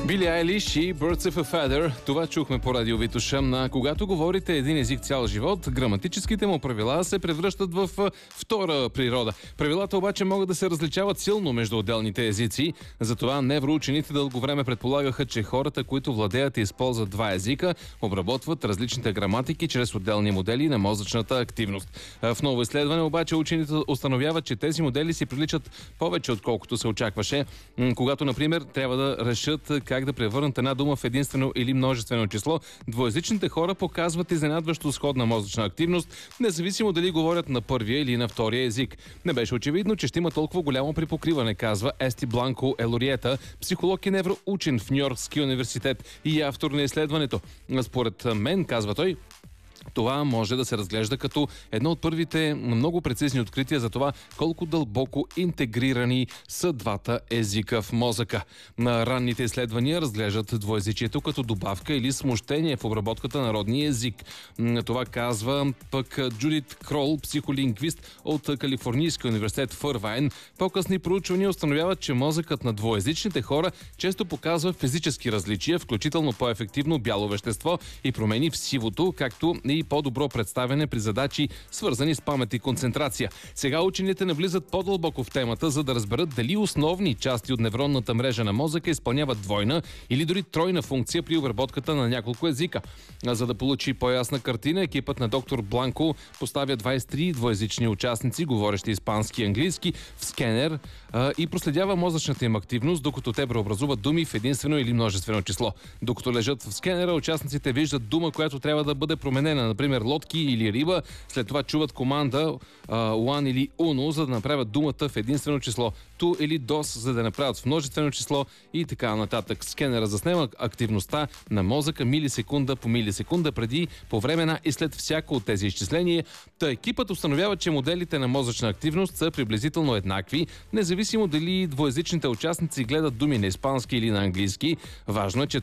Били Айлиш и Birds of a Feather. Това чухме по радио Витоша. Когато говорите един език цял живот, граматическите му правила се превръщат в втора природа. Правилата обаче могат да се различават силно между отделните езици. Затова невроучените дълго време предполагаха, че хората, които владеят и използват два езика, обработват различните граматики чрез отделни модели на мозъчната активност. В ново изследване обаче учените установяват, че тези модели си приличат повече, отколкото се очакваше. Когато, например, трябва да решат как да превърнат една дума в единствено или множествено число, двоезичните хора показват изненадващо сходна мозъчна активност, независимо дали говорят на първия или на втория език. Не беше очевидно, че ще има толкова голямо припокриване, казва Ести Бланко Елориета, психолог и невроучен в Нью-Йоркския университет и автор на изследването. Според мен, казва той, това може да се разглежда като едно от първите много прецизни открития за това колко дълбоко интегрирани са двата езика в мозъка. На ранните изследвания разглеждат двоезичието като добавка или смущение в обработката на родния език. Това казва пък Джудит Крол, психолингвист от Калифорнийския университет в Ирвайн. По-късни проучвания установяват, че мозъкът на двоезичните хора често показва физически различия, включително по-ефективно бяло вещество и промени в сивото, както и по-добро представяне при задачи, свързани с памет и концентрация. Сега учените навлизат по-дълбоко в темата, за да разберат дали основни части от невронната мрежа на мозъка изпълняват двойна или дори тройна функция при обработката на няколко езика. За да получи по-ясна картина, екипът на доктор Бланко поставя 23 двоезични участници, говорещи испански и английски, в скенер и проследява мозъчната им активност, докато те преобразуват думи в единствено или множествено число. Докато лежат в скенера, участниците виждат дума, която трябва да бъде променена, например лодки или риба, след това чуват команда one или uno, за да направят думата в единствено число, tu или dos, за да направят в множествено число и така нататък. Скенера заснема активността на мозъка милисекунда по милисекунда преди, по време на и след всяко от тези изчисления. Екипът установява, че моделите на мозъчна активност са приблизително еднакви, независимо дали двоезичните участници гледат думи на испански или на английски. Важно е, че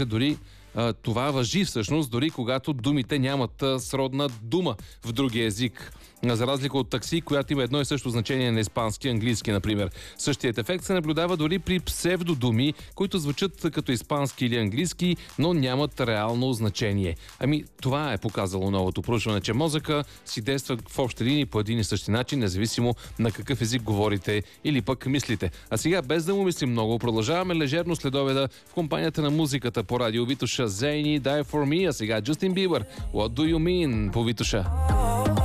това важи всъщност дори когато думите нямат сродна дума в другия език. За разлика от такси, която има едно и също значение на испански и английски, например. Същият ефект се наблюдава дори при псевдодуми, които звучат като испански или английски, но нямат реално значение. Това е показало новото проучване, че мозъка си действа в общи линии по един и същи начин, независимо на какъв език говорите или пък мислите. А сега, без да му мислим много, продължаваме лежерно следобеда в компанията на музиката по радио Витоша. Зейни, Die For Me, а сега Джустин Бибър. What Do You Mean по Витоша.